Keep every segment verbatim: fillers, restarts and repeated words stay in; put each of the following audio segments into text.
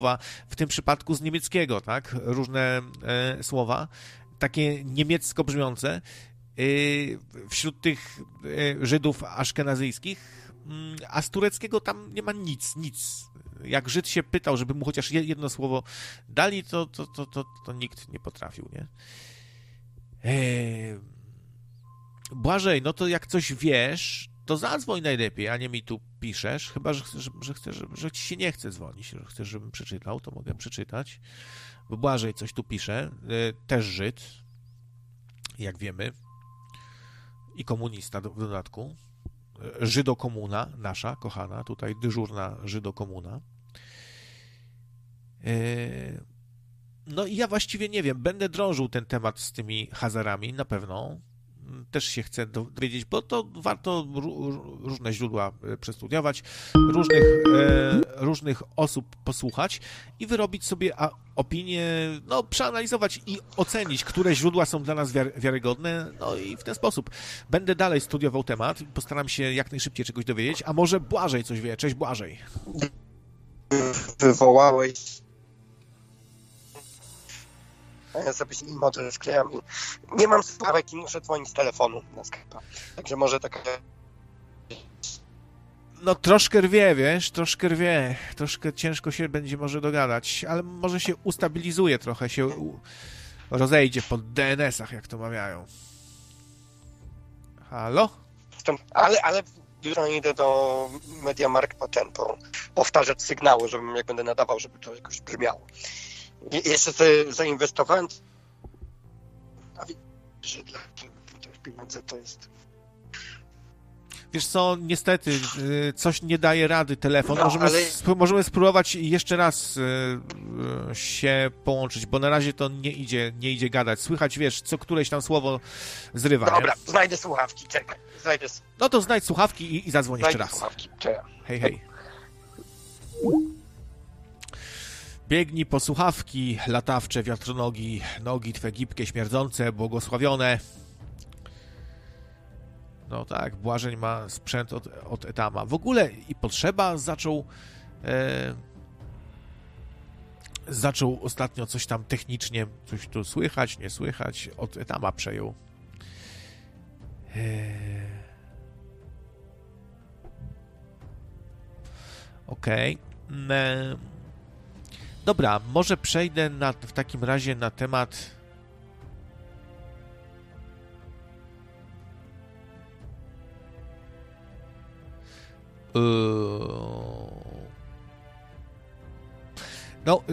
w tym przypadku z niemieckiego, tak? Różne e, słowa, takie niemiecko brzmiące, e, wśród tych e, Żydów aszkenazyjskich, a z tureckiego tam nie ma nic, nic. Jak Żyd się pytał, żeby mu chociaż jedno słowo dali, to, to, to, to, to nikt nie potrafił, nie? Eee... Błażej, no to jak coś wiesz, to zadzwoń najlepiej, a nie mi tu piszesz, chyba, że, że, że chcesz, że, że ci się nie chce dzwonić, że chcesz, żebym przeczytał, to mogę przeczytać, bo Błażej coś tu pisze, eee, też Żyd, jak wiemy, i komunista w dodatku. Żydokomuna, nasza, kochana, tutaj dyżurna Żydokomuna. No i ja właściwie nie wiem, będę drążył ten temat z tymi Hazarami, na pewno. Też się chcę dowiedzieć, bo to warto różne źródła przestudiować, różnych, różnych osób posłuchać i wyrobić sobie opinię, no przeanalizować i ocenić, które źródła są dla nas wiarygodne, no i w ten sposób będę dalej studiował temat, postaram się jak najszybciej czegoś dowiedzieć, a może Błażej coś wie. Cześć Błażej. Wywołałeś ja sobie model sklejam. Nie mam słuchawek i muszę dzwonić z telefonu na Skype'a. Także może taka... No troszkę rwie, wiesz, troszkę rwie. Troszkę ciężko się będzie może dogadać, ale może się ustabilizuje trochę, się u... rozejdzie po D N S-ach, jak to mawiają. Halo? Ale, ale jutro idę do MediaMarkt po ten, po powtarzać sygnały, żebym jak będę nadawał, żeby to jakoś brzmiało. Jeszcze sobie zainwestowałem, a że dla pieniądze to jest... Wiesz co, niestety coś nie daje rady telefon. No, możemy, ale... sp- możemy spróbować jeszcze raz y, się połączyć, bo na razie to nie idzie, nie idzie gadać. Słychać, wiesz, co któreś tam słowo zrywa. Dobra, nie? znajdę słuchawki, czekaj. Znajdę... No to znajdź słuchawki i, i zadzwoń znajdę jeszcze raz. Słuchawki. Czekaj. Hej, hej. Biegnij po słuchawki, latawcze wiatronogi, nogi twe gibkie, śmierdzące, błogosławione. No tak, Błażeń ma sprzęt od, od Etama. W ogóle i Potrzeba zaczął e, zaczął ostatnio coś tam technicznie, coś tu słychać, nie słychać, od Etama przejął. E, Okej. Okay. E, dobra, może przejdę na, w takim razie na temat... No,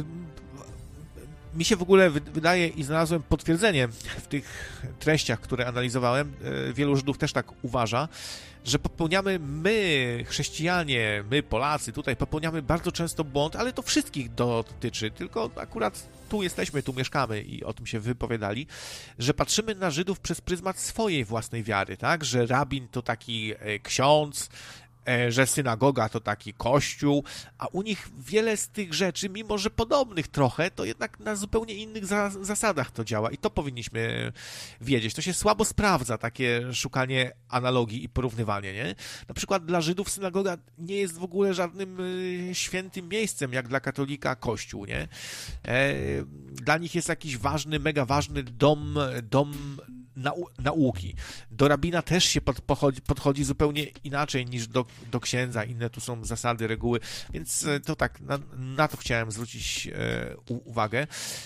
mi się w ogóle wydaje i znalazłem potwierdzenie w tych treściach, które analizowałem, wielu Żydów też tak uważa, że popełniamy my, chrześcijanie, my Polacy, tutaj popełniamy bardzo często błąd, ale to wszystkich dotyczy, tylko akurat tu jesteśmy, tu mieszkamy i o tym się wypowiadali, że patrzymy na Żydów przez pryzmat swojej własnej wiary, tak, że rabin to taki ksiądz, że synagoga to taki kościół, a u nich wiele z tych rzeczy, mimo że podobnych trochę, to jednak na zupełnie innych za- zasadach to działa i to powinniśmy wiedzieć. To się słabo sprawdza, takie szukanie analogii i porównywanie, nie? Na przykład dla Żydów synagoga nie jest w ogóle żadnym y, świętym miejscem, jak dla katolika kościół, nie? E, dla nich jest jakiś ważny, mega ważny dom, dom nau- nauki. Do rabina też się pod, pochodzi, podchodzi zupełnie inaczej niż do, do księdza. Inne tu są zasady, reguły, więc to tak, na, na to chciałem zwrócić e, u, uwagę.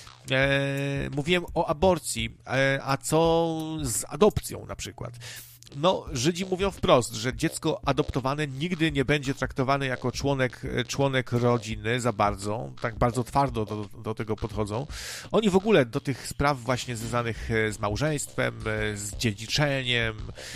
E, mówiłem o aborcji, e, a co z adopcją na przykład? No, Żydzi mówią wprost, że dziecko adoptowane nigdy nie będzie traktowane jako członek, członek rodziny za bardzo, tak bardzo twardo do, do tego podchodzą. Oni w ogóle do tych spraw właśnie związanych z małżeństwem, z dziedziczeniem,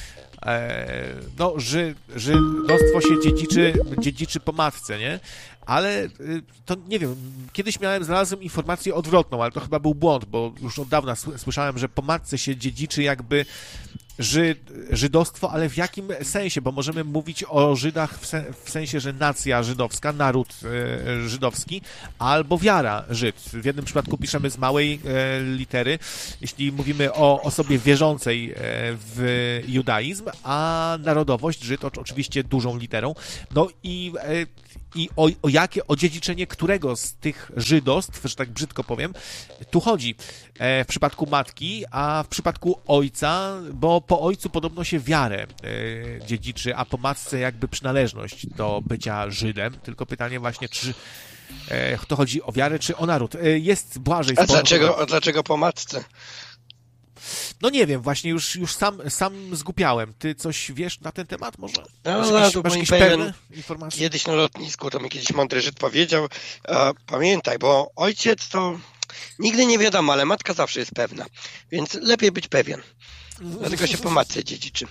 no, ży, żydostwo się dziedziczy, dziedziczy po matce, nie? Ale to nie wiem, kiedyś miałem, znalazłem informację odwrotną, ale to chyba był błąd, bo już od dawna słyszałem, że po matce się dziedziczy jakby Żyd, żydostwo, ale w jakim sensie? Bo możemy mówić o Żydach w, sen, w sensie, że nacja żydowska, naród e, żydowski, albo wiara Żyd. W jednym przypadku piszemy z małej e, litery, jeśli mówimy o osobie wierzącej e, w judaizm, a narodowość Żyd o, oczywiście dużą literą. No i, e, i o, o jakie odziedziczenie którego z tych żydostw, że tak brzydko powiem, tu chodzi. E, w przypadku matki, a w przypadku ojca, bo po ojcu podobno się wiarę e, dziedziczy, a po matce jakby przynależność do bycia Żydem. Tylko pytanie właśnie, czy e, to chodzi o wiarę, czy o naród. E, jest Błażej... A dlaczego, a dlaczego po matce? No nie wiem, właśnie już, już sam, sam zgupiałem. Ty coś wiesz na ten temat może? No, Masz no, jakieś, to masz moim jakieś pewien pewne informacje? Kiedyś na lotnisku, to mi kiedyś mądry Żyd powiedział, e, pamiętaj, bo ojciec to nigdy nie wiadomo, ale matka zawsze jest pewna, więc lepiej być pewien. Dlatego się po matce dziedziczy.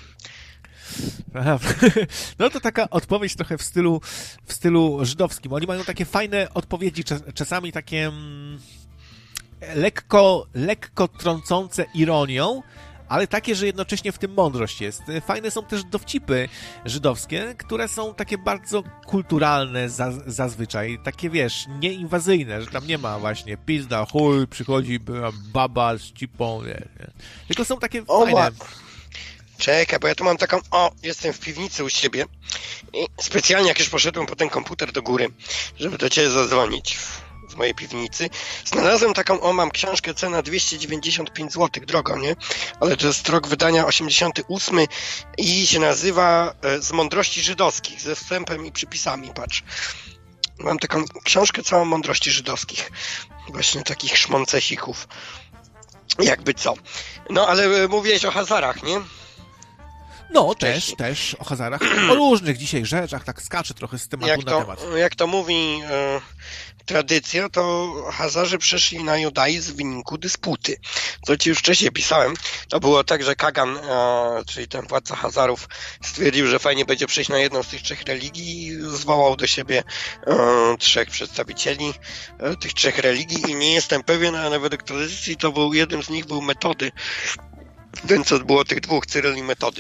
No to taka odpowiedź trochę w stylu, w stylu żydowskim. Oni mają takie fajne odpowiedzi, czasami takie mm, lekko, lekko trącące ironią, ale takie, że jednocześnie w tym mądrość jest. Fajne są też dowcipy żydowskie, które są takie bardzo kulturalne za, zazwyczaj, takie wiesz, nieinwazyjne, że tam nie ma właśnie pizda, chuj, przychodzi baba z cipą, nie, nie. Tylko są takie o, fajne. Czekaj, bo ja tu mam taką, o, jestem w piwnicy u siebie i specjalnie jak już poszedłem po ten komputer do góry, żeby do ciebie zadzwonić z mojej piwnicy, znalazłem taką, o, mam książkę, cena dwieście dziewięćdziesiąt pięć złotych, drogo, nie? Ale to jest rok wydania osiemdziesiąty ósmy i się nazywa Z mądrości żydowskich, ze wstępem i przypisami, patrz. Mam taką książkę całą mądrości żydowskich, właśnie takich szmoncesików. Jakby co. No, ale mówiłeś o Hazarach, nie? No, też, też o Hazarach, o różnych dzisiaj rzeczach, tak skacze trochę z tematu jak na to, temat. Jak to mówi e, tradycja, to Hazarzy przeszli na judaizm w wyniku dysputy. Co ci już wcześniej pisałem, to było tak, że Kagan, e, czyli ten władca Hazarów, stwierdził, że fajnie będzie przejść na jedną z tych trzech religii i zwołał do siebie e, trzech przedstawicieli e, tych trzech religii i nie jestem pewien, ale według tradycji to był, jednym z nich był Metody. Ten, co było tych dwóch, Cyryl i Metody.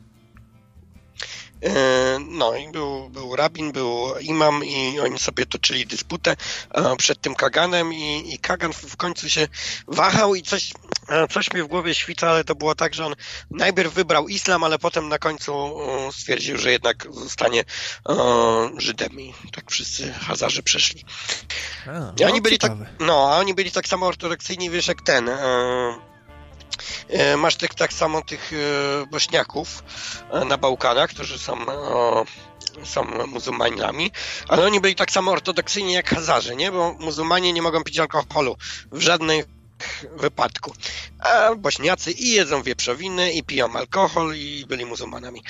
No i był, był rabin, był imam i oni sobie toczyli dysputę przed tym Kaganem i, i Kagan w końcu się wahał i coś, coś mi w głowie świta, ale to było tak, że on najpierw wybrał islam, ale potem na końcu stwierdził, że jednak zostanie Żydem i tak wszyscy Hazarzy przeszli. A, I oni no, byli tak, no, a oni byli tak samo ortodoksyjni, wiesz, jak ten. Masz tych, tak samo tych bośniaków na Bałkanach, którzy są, są muzułmanami, ale oni byli tak samo ortodoksyjni jak Hazarzy, nie? Bo muzułmanie nie mogą pić alkoholu w żadnym wypadku. A bośniacy i jedzą wieprzowiny, i piją alkohol, i byli muzułmanami.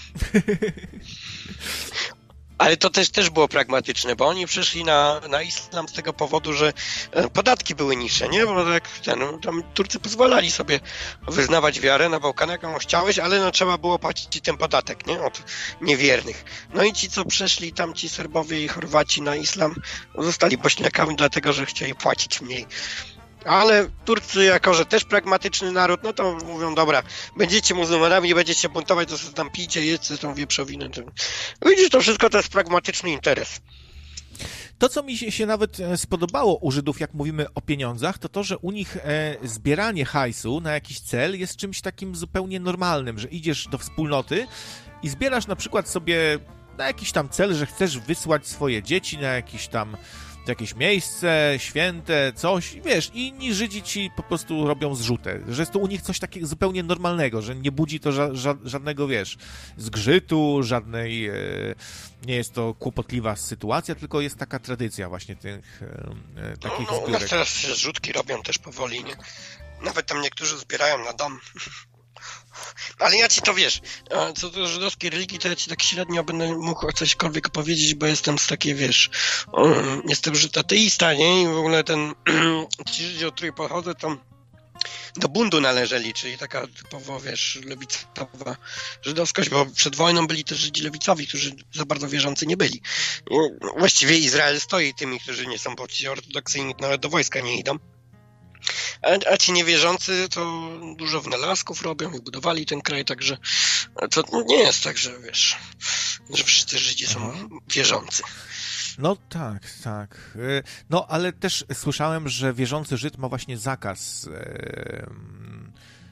Ale to też, też było pragmatyczne, bo oni przeszli na, na islam z tego powodu, że podatki były niższe, nie? Bo tak ten, tam Turcy pozwalali sobie wyznawać wiarę na Bałkanach, jaką chciałeś, ale no trzeba było płacić ten podatek, nie? Od niewiernych. No i ci, co przeszli tam, ci Serbowie i Chorwaci na islam, zostali bośniakami dlatego, że chcieli płacić mniej. Ale Turcy, jako że też pragmatyczny naród, no to mówią, dobra, będziecie muzułmanami, nie będziecie buntować, to sobie tam pijcie, jedzcie tą wieprzowinę. Widzisz, to wszystko to jest pragmatyczny interes. To, co mi się, się nawet spodobało u Żydów, jak mówimy o pieniądzach, to to, że u nich e, zbieranie hajsu na jakiś cel jest czymś takim zupełnie normalnym, że idziesz do wspólnoty i zbierasz na przykład sobie na jakiś tam cel, że chcesz wysłać swoje dzieci na jakiś tam jakieś miejsce święte, coś, wiesz, i inni Żydzi ci po prostu robią zrzutę, że jest to u nich coś takiego zupełnie normalnego, że nie budzi to ża- ża- żadnego, wiesz, zgrzytu, żadnej, e, nie jest to kłopotliwa sytuacja, tylko jest taka tradycja właśnie tych e, takich no, no, u zbiórek. nas teraz się zrzutki robią też powoli, nie? Nawet tam niektórzy zbierają na dom. Ale ja ci to wiesz, co do żydowskiej religii, to ja ci tak średnio będę mógł cośkolwiek powiedzieć, bo jestem z takiej, wiesz, um, jestem Żyd ateista, nie? I w ogóle ten, ci Żydzi, od których pochodzę, to do bundu należeli, czyli taka typowo, wiesz, lewicowa żydowskość, bo przed wojną byli też Żydzi lewicowi, którzy za bardzo wierzący nie byli. I właściwie Izrael stoi tymi, którzy nie są ci ortodoksyjni, nawet do wojska nie idą. A, a ci niewierzący to dużo wynalazków robią i budowali ten kraj, także to nie jest tak, że wiesz, że wszyscy Żydzi są wierzący. No tak, tak. No ale też słyszałem, że wierzący Żyd ma właśnie zakaz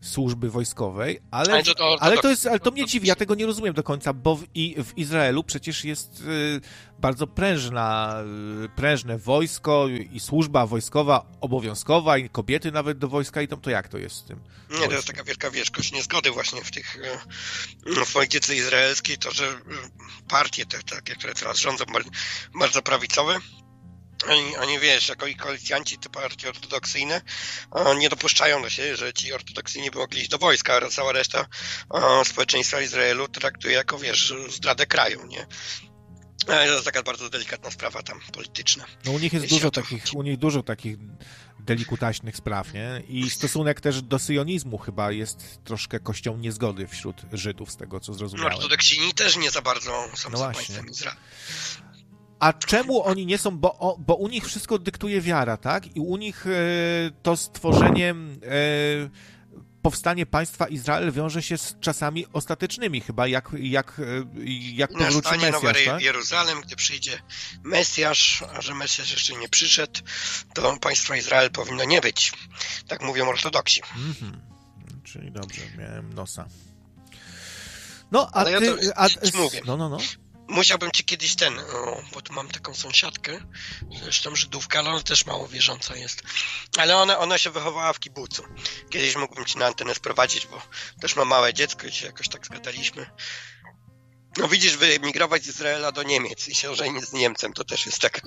służby wojskowej, ale, Ale to, to, to, ale to- to jest, ale to mnie dziwi, ja tego nie rozumiem do końca, bo w, i, w Izraelu przecież jest y, bardzo prężna, y, prężne wojsko i służba wojskowa obowiązkowa i kobiety nawet do wojska i to, to jak to jest z tym? Nie, to jest taka wielka wieszkość niezgody właśnie w tych e, w polityce izraelskiej, to, że e, partie te, takie, które teraz rządzą, bar- bardzo prawicowe, oni, oni wiesz, jako i koalicjanci, te partie ortodoksyjne e, nie dopuszczają do siebie, że ci ortodoksyjni by mogli iść do wojska, a cała reszta e, społeczeństwa Izraelu traktuje jako, wiesz, zdradę kraju, nie? E, To jest taka bardzo delikatna sprawa tam polityczna. No u nich jest Jeśli dużo o to takich, chodzi. u nich dużo takich delikutaśnych spraw, nie? I stosunek też do syjonizmu chyba jest troszkę kością niezgody wśród Żydów, z tego co No, zrozumiałem. ortodoksini też nie za bardzo są No za właśnie. państwem Izraela. A czemu oni nie są, bo, o, bo u nich wszystko dyktuje wiara, tak? I u nich e, to stworzenie, e, powstanie państwa Izrael wiąże się z czasami ostatecznymi chyba, jak, jak, e, jak powróci Nastanie Nowy Mesjasz, tak? Jeruzalem, gdy przyjdzie Mesjasz, a że Mesjasz jeszcze nie przyszedł, to państwa Izrael powinno nie być. Tak mówią ortodoksi. Mhm. Czyli dobrze, miałem nosa. No, a Ale ja ty... to a, ci mówię. no, no, no. Musiałbym ci kiedyś ten, o, bo tu mam taką sąsiadkę, zresztą Żydówka, ale ona też mało wierząca jest. Ale ona, ona się wychowała w kibucu. Kiedyś mógłbym ci na antenę sprowadzić, bo też ma małe dziecko i się jakoś tak zgadaliśmy. No widzisz, wyemigrować z Izraela do Niemiec i się ożenić z Niemcem, to też jest taka...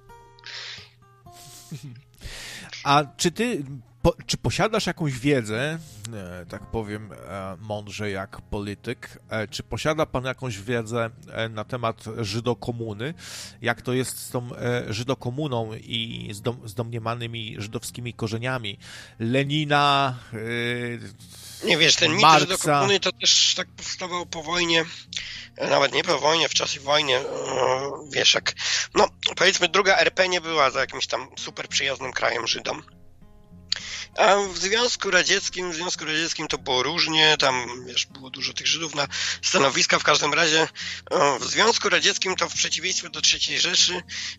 A czy ty, po, czy posiadasz jakąś wiedzę, e, tak powiem e, mądrze jak polityk, e, czy posiada pan jakąś wiedzę e, na temat żydokomuny? Jak to jest z tą e, żydokomuną i z, dom, z domniemanymi żydowskimi korzeniami Lenina, e, Nie wiesz, ten mit Marksa. żydokomuny to też tak powstawał po wojnie, nawet nie po wojnie, w czasie wojny, wiesz, jak, no powiedzmy druga R P nie była za jakimś tam super przyjaznym krajem Żydom. A w Związku Radzieckim, w Związku Radzieckim to było różnie, tam wiesz, było dużo tych Żydów na stanowiska, w każdym razie w Związku Radzieckim to w przeciwieństwie do trzeciej Rzeszy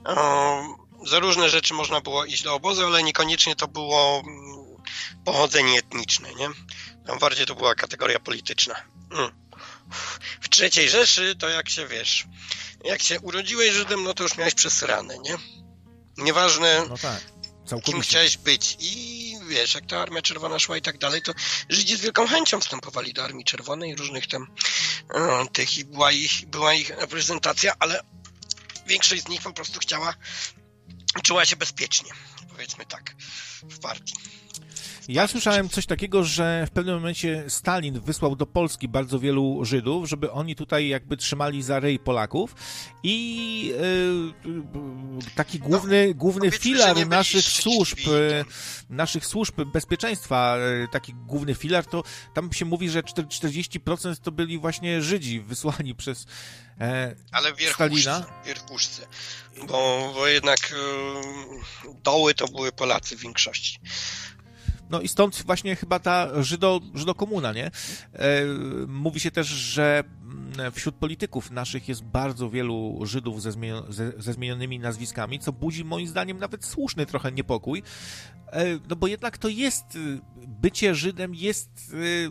za różne rzeczy można było iść do obozu, ale niekoniecznie to było pochodzenie etniczne, nie? Tam bardziej to była kategoria polityczna. W trzeciej Rzeszy to jak się, wiesz, jak się urodziłeś Żydem, no to już miałeś przesrane, nie? Nieważne, no tak, kim całkowicie. chciałeś być. I wiesz, jak ta Armia Czerwona szła i tak dalej, to Żydzi z wielką chęcią wstępowali do Armii Czerwonej i różnych tam e, tych i była ich, była ich reprezentacja, ale większość z nich po prostu chciała, czuła się bezpiecznie, powiedzmy tak, w partii. Ja słyszałem coś takiego, że w pewnym momencie Stalin wysłał do Polski bardzo wielu Żydów, żeby oni tutaj jakby trzymali za ryj Polaków i e, taki główny, no, główny że filar nie byli naszych szczęśliwi, służb, e, tak. naszych służb bezpieczeństwa, e, taki główny filar, to tam się mówi, że czterdzieści procent to byli właśnie Żydzi wysłani przez e, Ale Stalina. wierchuszce, wierchuszce. Bo, bo jednak e, doły to były Polacy w większości. No i stąd właśnie chyba ta żydo, żydokomuna, nie? E, mówi się też, że wśród polityków naszych jest bardzo wielu Żydów ze, zmienio, ze, ze zmienionymi nazwiskami, co budzi moim zdaniem nawet słuszny trochę niepokój. E, no bo jednak to jest, bycie Żydem jest e,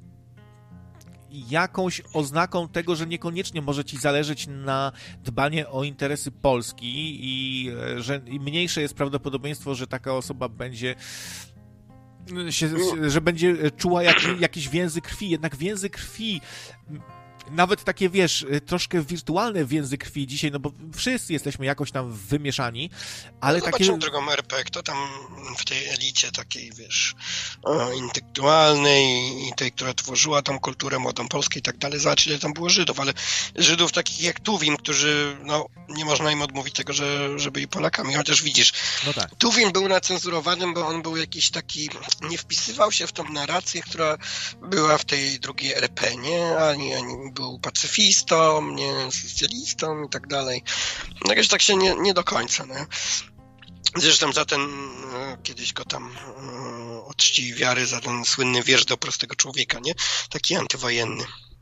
jakąś oznaką tego, że niekoniecznie może ci zależeć na dbanie o interesy Polski i e, że i mniejsze jest prawdopodobieństwo, że taka osoba będzie Się, że będzie czuła jak, jakiś więzy krwi, jednak więzy krwi, nawet takie, wiesz, troszkę wirtualne więzy krwi dzisiaj, no bo wszyscy jesteśmy jakoś tam wymieszani, ale no, takie... Zobaczą drugą R P, kto tam w tej elicie takiej, wiesz, intelektualnej i tej, która tworzyła tą kulturę młodą Polskę i tak dalej, zobacz, ile tam było Żydów, ale Żydów takich jak Tuwim, którzy, no, nie można im odmówić tego, że, że byli Polakami, chociaż widzisz, no tak. Tuwim był nacenzurowanym, bo on był jakiś taki, nie wpisywał się w tą narrację, która była w tej drugiej R P, nie? Ani, ani był pacyfistą, nie socjalistą i tak dalej. No jakoś tak się nie, nie do końca, nie? Zresztą za ten, kiedyś go tam od czci i wiary, za ten słynny wiersz do prostego człowieka, nie? Taki antywojenny.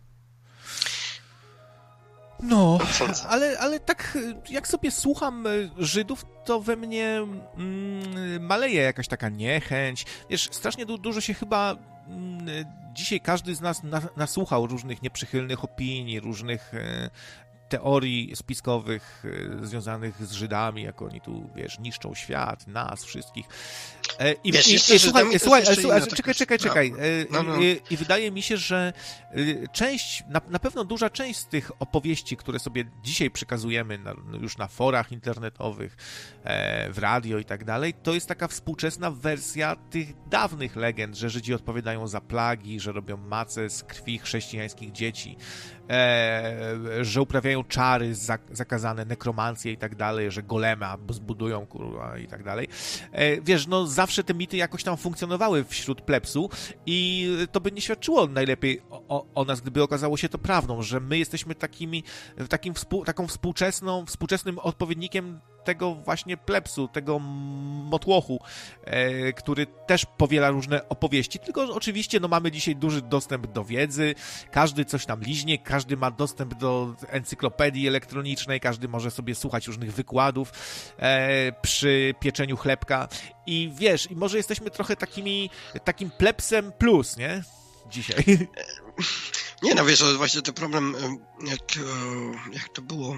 No, ale, ale tak jak sobie słucham Żydów, to we mnie mm, maleje jakaś taka niechęć. Wiesz, strasznie du- dużo się chyba dzisiaj każdy z nas na, nasłuchał różnych nieprzychylnych opinii, różnych e, teorii spiskowych e, związanych z Żydami, jak oni tu, wiesz, niszczą świat, nas, wszystkich. E, I, wiesz, i, jeszcze, i słuchaj, Żydami słuchaj, jest słuchaj, inna czekaj, taka- czekaj, czekaj. no. E, No, no. I, I wydaje mi się, że e, część, na, na pewno duża część z tych opowieści, które sobie dzisiaj przekazujemy na, już na forach internetowych, e, w radio i tak dalej, to jest taka współczesna wersja tych dawnych legend, że Żydzi odpowiadają za plagi, że robią macę z krwi chrześcijańskich dzieci, e, że uprawiają czary zak- zakazane, nekromancje i tak dalej, że golema zbudują, kurwa, i tak dalej. E, wiesz, no zawsze te mity jakoś tam funkcjonowały wśród plebsu i to by nie świadczyło najlepiej o, o, o nas, gdyby okazało się to prawdą, że my jesteśmy takimi, takim współ, taką współczesną, współczesnym odpowiednikiem tego właśnie plebsu, tego motłochu, e, który też powiela różne opowieści, tylko oczywiście no, mamy dzisiaj duży dostęp do wiedzy, każdy coś tam liźnie, każdy ma dostęp do encyklopedii elektronicznej, każdy może sobie słuchać różnych wykładów e, przy pieczeniu chlebka i wiesz, i może jesteśmy trochę takimi, takim plebsem plus, nie? Dzisiaj. Nie no, wiesz, ale właśnie ten problem, jak, jak to było,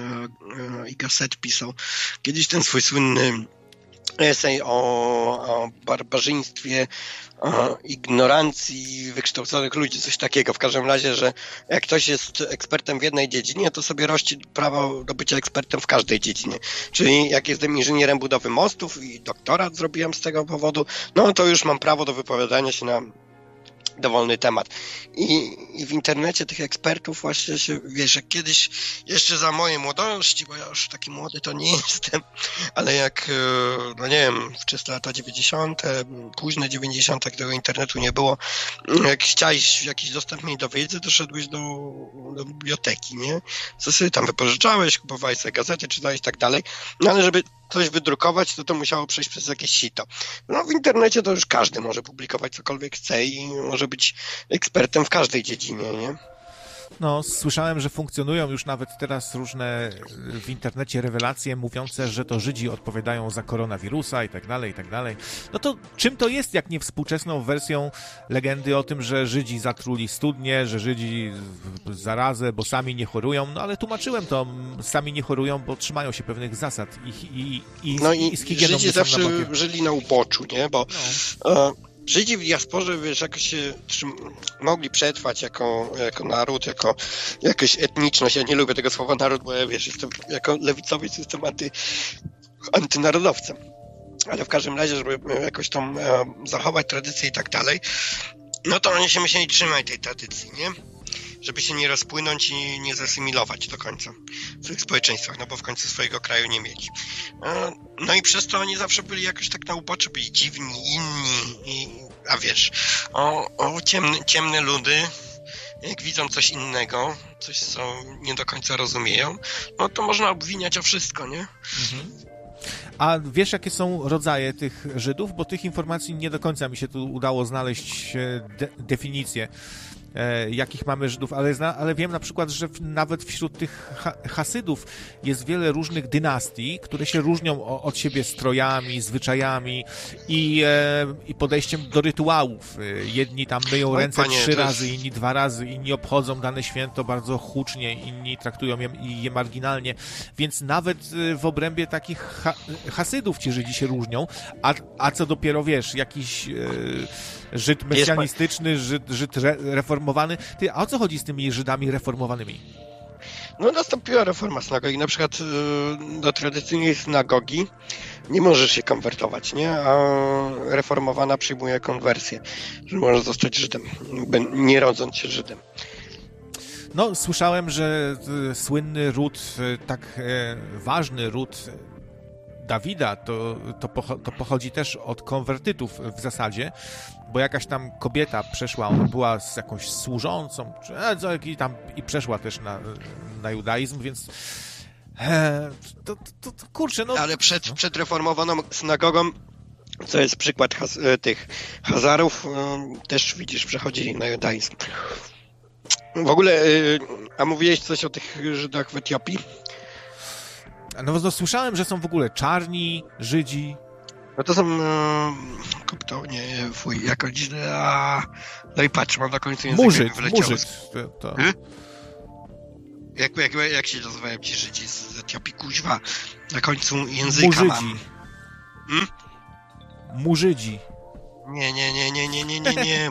i Gasset pisał kiedyś ten swój słynny esej o, o barbarzyństwie, o ignorancji wykształconych ludzi, coś takiego. W każdym razie, że jak ktoś jest ekspertem w jednej dziedzinie, to sobie rości prawo do bycia ekspertem w każdej dziedzinie. Czyli jak jestem inżynierem budowy mostów i doktorat zrobiłem z tego powodu, no to już mam prawo do wypowiadania się na dowolny temat. I, I w internecie tych ekspertów właśnie się, wiesz, jak kiedyś, jeszcze za mojej młodości, bo ja już taki młody to nie jestem, ale jak, no nie wiem, wczesne lata dziewięćdziesiąte, późne dziewięćdziesiąte, tego internetu nie było, jak chciałeś jakiś dostęp mieć do wiedzy, to szedłeś do, do biblioteki, nie? Co sobie tam wypożyczałeś, kupowałeś sobie gazety, czytałeś i tak dalej, no ale żeby coś wydrukować, to to musiało przejść przez jakieś sito. No w internecie to już każdy może publikować cokolwiek chce i może być ekspertem w każdej dziedzinie, nie? No, słyszałem, że funkcjonują już nawet teraz różne w internecie rewelacje mówiące, że to Żydzi odpowiadają za koronawirusa i tak dalej, i tak dalej. No to czym to jest, jak nie współczesną wersją legendy o tym, że Żydzi zatruli studnie, że Żydzi zarazę, bo sami nie chorują, no ale tłumaczyłem to, sami nie chorują, bo trzymają się pewnych zasad i, i, i, no i, i z higieną Żydzi nie są zawsze na bokiem. żyli na uboczu, nie? Bo no. e, Żydzi w diasporze, wiesz, jakoś się trzym- mogli przetrwać jako, jako naród, jako jakaś etniczność. Ja nie lubię tego słowa naród, bo ja, wiesz, jestem jako lewicowiec jestem anty, antynarodowcem. Ale w każdym razie, żeby jakoś tam e, zachować tradycję i tak dalej, no to oni się musieli trzymać tej tradycji, nie? Żeby się nie rozpłynąć i nie zasymilować do końca w tych społeczeństwach, no bo w końcu swojego kraju nie mieli. No i przez to oni zawsze byli jakoś tak na uboczu, byli dziwni, inni, i, a wiesz, o, o ciemne, ciemne ludy, jak widzą coś innego, coś co nie do końca rozumieją, no to można obwiniać o wszystko, nie? Mhm. A wiesz, jakie są rodzaje tych Żydów? Bo tych informacji nie do końca mi się tu udało znaleźć de- definicję, e, jakich mamy Żydów, ale, zna, ale wiem na przykład, że w, nawet wśród tych ha- Hasydów jest wiele różnych dynastii, które się różnią o, od siebie strojami, zwyczajami i, e, i podejściem do rytuałów. E, jedni tam myją Oj, ręce panie, trzy to jest- razy, inni dwa razy, inni obchodzą dane święto bardzo hucznie, inni traktują je, je marginalnie, więc nawet e, w obrębie takich ha- Hasydów ci Żydzi się różnią, a, a co dopiero, wiesz, jakiś e, Żyd mesjanistyczny, Żyd, Żyd re, reformowany. Ty, a o co chodzi z tymi Żydami reformowanymi? No nastąpiła reforma synagogi, na przykład y, do tradycyjnej synagogi nie możesz się konwertować, nie? A reformowana przyjmuje konwersję, że możesz zostać Żydem, nie rodząc się Żydem. No, słyszałem, że e, słynny ród, e, tak e, ważny ród Dawida, to, to, pocho- to pochodzi też od konwertytów w zasadzie, bo jakaś tam kobieta przeszła, ona była z jakąś służącą, czy, e, co, i, tam, i przeszła też na, na judaizm, więc e, to, to, to kurczę, no... Ale przed, no. przed reformowaną synagogą, co jest przykład has, tych Hazarów, y, też widzisz, przechodzili na judaizm. W ogóle, y, a mówiłeś coś o tych Żydach w Etiopii? No, no słyszałem, że są w ogóle czarni Żydzi. No to są e, kopto, nie, fuj, jakoś, a... No i patrz, mam na końcu języka. Mużyt, mużyt. To, to. Hmm? Jak, jak, jak się nazywają ci Żydzi z Etiopii, kuźwa? Na końcu języka Murzydzi. mam. Hmm? Murzydzi. Nie, nie, nie, nie, nie, nie, nie, nie.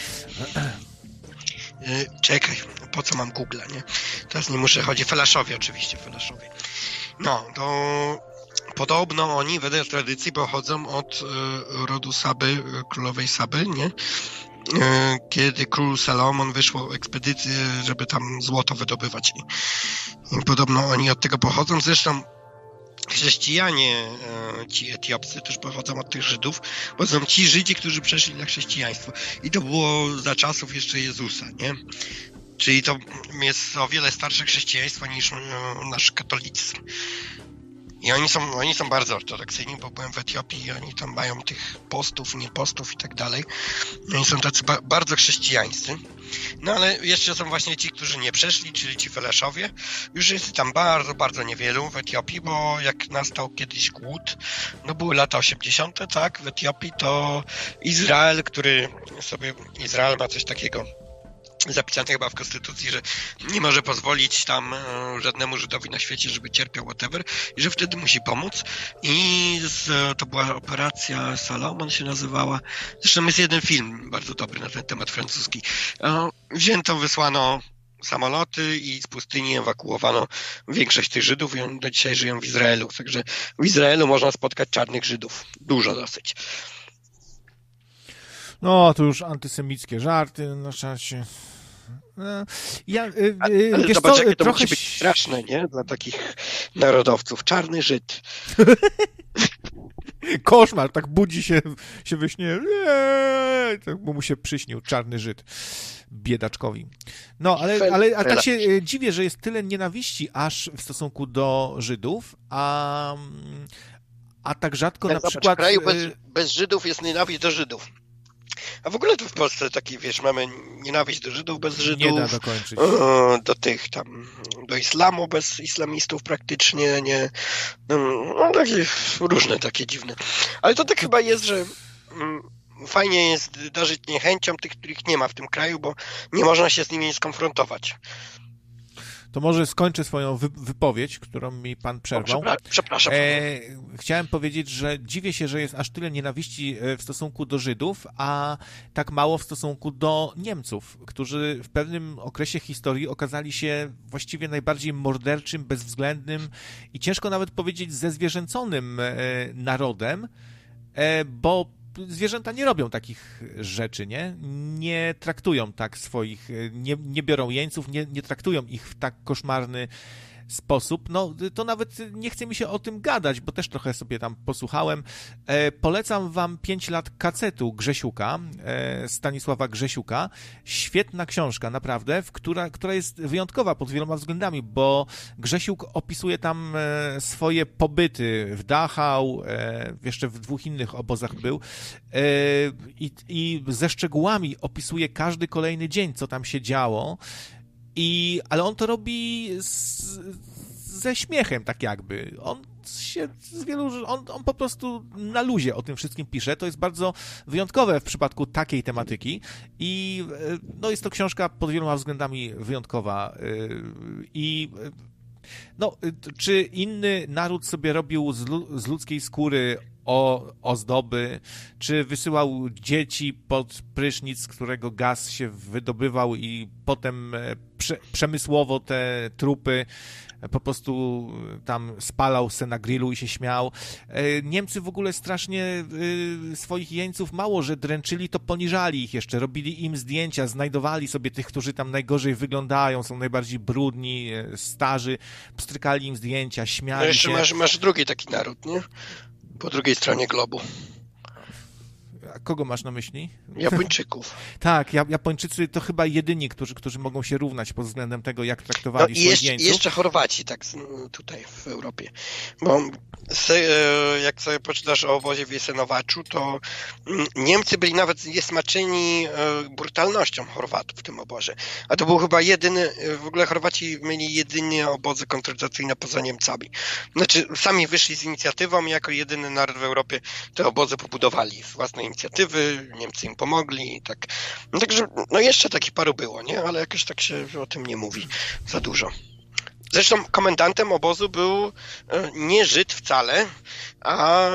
Czekaj, po co mam Google'a, nie? Teraz nie muszę, chodzi Felaszowie oczywiście, Felaszowie. No, to podobno oni, wedle tradycji, pochodzą od y, rodu Saby, y, królowej Saby, nie? Y, kiedy król Salomon wyszło ekspedycję, żeby tam złoto wydobywać. I, i podobno oni od tego pochodzą. Zresztą chrześcijanie, ci Etiopscy też pochodzą od tych Żydów, bo są ci Żydzi, którzy przeszli na chrześcijaństwo. I to było za czasów jeszcze Jezusa, nie? Czyli to jest o wiele starsze chrześcijaństwo niż nasz katolicyzm. I oni są, oni są bardzo ortodoksyjni, bo byłem w Etiopii i oni tam mają tych postów, nie postów i tak dalej. Oni są tacy ba- bardzo chrześcijańscy. No ale jeszcze są właśnie ci, którzy nie przeszli, czyli ci Felaszowie. Już jest tam bardzo, bardzo niewielu w Etiopii, bo jak nastał kiedyś głód, no były lata osiemdziesiąte, tak, w Etiopii, to Izrael, który sobie, Izrael ma coś takiego zapisane chyba w konstytucji, że nie może pozwolić tam e, żadnemu Żydowi na świecie, żeby cierpiał whatever i że wtedy musi pomóc. I z, to była operacja Salomon się nazywała. Zresztą jest jeden film bardzo dobry na ten temat francuski. E, wzięto, wysłano samoloty i z pustyni ewakuowano większość tych Żydów i oni do dzisiaj żyją w Izraelu. Także w Izraelu można spotkać czarnych Żydów. Dużo dosyć. No, to już antysemickie żarty na czasie. Ja, y, y, ale wiesz zobacz, co, jakie to trochę... musi być straszne, nie? Dla takich narodowców. Czarny Żyd. Koszmar, tak budzi się, się we śnie, eee, tak, bo mu się przyśnił czarny Żyd biedaczkowi. No, ale, ale a tak się dziwię, że jest tyle nienawiści aż w stosunku do Żydów, a, a tak rzadko ja na zobacz, przykład... W kraju bez, bez Żydów jest nienawiść do Żydów. A w ogóle to w Polsce taki, wiesz, mamy nienawiść do Żydów bez Żydów. Nie da dokończyć. Do tych tam, do islamu bez islamistów praktycznie, nie. No, takie różne, takie dziwne. Ale to tak chyba jest, że fajnie jest darzyć niechęcią tych, których nie ma w tym kraju, bo nie można się z nimi skonfrontować. To może skończę swoją wy- wypowiedź, którą mi pan przerwał. O, przepraszam. E, chciałem powiedzieć, że dziwię się, że jest aż tyle nienawiści w stosunku do Żydów, a tak mało w stosunku do Niemców, którzy w pewnym okresie historii okazali się właściwie najbardziej morderczym, bezwzględnym i ciężko nawet powiedzieć zezwierzęconym e, narodem, e, bo zwierzęta nie robią takich rzeczy, nie? Nie traktują tak swoich, nie, nie biorą jeńców, nie, nie traktują ich w tak koszmarny sposób. No, to nawet nie chce mi się o tym gadać, bo też trochę sobie tam posłuchałem. E, polecam wam pięć lat kacetu Grzesiuka, e, Stanisława Grzesiuka. Świetna książka, naprawdę, w która, która jest wyjątkowa pod wieloma względami, bo Grzesiuk opisuje tam e, swoje pobyty w Dachau, e, jeszcze w dwóch innych obozach był e, i, i ze szczegółami opisuje każdy kolejny dzień, co tam się działo. I, ale on to robi z, ze śmiechem, tak jakby. On się z wielu, on, on po prostu na luzie o tym wszystkim pisze. To jest bardzo wyjątkowe w przypadku takiej tematyki i no, jest to książka pod wieloma względami wyjątkowa. I no, czy inny naród sobie robił z, lu- z ludzkiej skóry o ozdoby, czy wysyłał dzieci pod prysznic, z którego gaz się wydobywał i potem prze, przemysłowo te trupy po prostu tam spalał se na grillu i się śmiał. Niemcy w ogóle strasznie swoich jeńców mało, że dręczyli, to poniżali ich jeszcze, robili im zdjęcia, znajdowali sobie tych, którzy tam najgorzej wyglądają, są najbardziej brudni, starzy, pstrykali im zdjęcia, śmiali no jeszcze się. Masz, masz drugi taki naród, nie? Po drugiej stronie globu. Kogo masz na myśli? Japończyków. Tak, Japończycy to chyba jedyni, którzy, którzy mogą się równać pod względem tego, jak traktowali no, swoich jeszcze, jeńców. jeszcze Chorwaci, tak tutaj w Europie. Bo jak sobie poczytasz o obozie w Jasenowaczu, to Niemcy byli nawet niesmaczeni brutalnością Chorwatów w tym obozie. A to był chyba jedyny, w ogóle Chorwaci mieli jedynie obozy koncentracyjne poza Niemcami. Znaczy sami wyszli z inicjatywą i jako jedyny naród w Europie te obozy pobudowali z własnej inicjatywy, Niemcy im pomogli. Tak. No, także no jeszcze takich paru było, nie? Ale jakoś tak się o tym nie mówi za dużo. Zresztą komendantem obozu był nie Żyd wcale, a